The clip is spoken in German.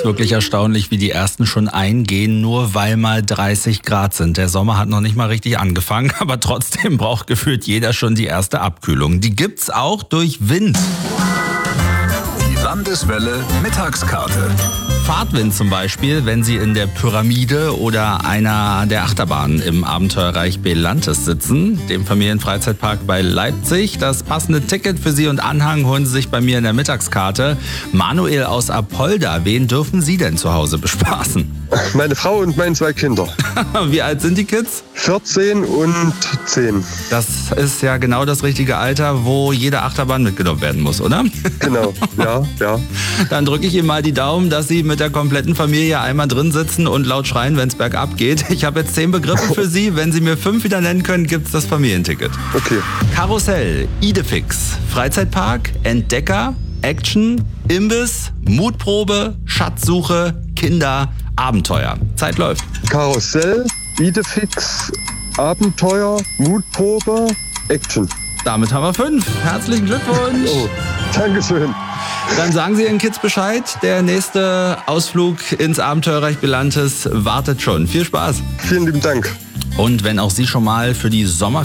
Ist wirklich erstaunlich, wie die ersten schon eingehen, nur weil mal 30 Grad sind. Der Sommer hat noch nicht mal richtig angefangen, aber trotzdem braucht gefühlt jeder schon die erste Abkühlung. Die gibt's auch durch Wind. Die Landeswelle Mittagskarte. Fahrtwind zum Beispiel, wenn Sie in der Pyramide oder einer der Achterbahnen im Abenteuerreich Belantes sitzen, dem Familienfreizeitpark bei Leipzig. Das passende Ticket für Sie und Anhang holen Sie sich bei mir in der Mittagskarte. Manuel aus Apolda, wen dürfen Sie denn zu Hause bespaßen? Meine Frau und meine 2 Kinder. Wie alt sind die Kids? 14 und 10. Das ist ja genau das richtige Alter, wo jede Achterbahn mitgenommen werden muss, oder? Genau, ja. Dann drücke ich Ihnen mal die Daumen, dass Sie mit der kompletten Familie einmal drin sitzen und laut schreien, wenn es bergab geht. Ich habe jetzt 10 Begriffe für Sie. Wenn Sie mir 5 wieder nennen können, gibt es das Familienticket. Okay. Karussell, Idefix, Freizeitpark, Entdecker, Action, Imbiss, Mutprobe, Schatzsuche, Kinder, Abenteuer. Zeit läuft. Karussell, Idefix, Abenteuer, Mutprobe, Action. Damit haben wir 5. Herzlichen Glückwunsch. Oh, Dankeschön. Dann sagen Sie Ihren Kids Bescheid. Der nächste Ausflug ins Abenteuerreich Belantes wartet schon. Viel Spaß. Vielen lieben Dank. Und wenn auch Sie schon mal für die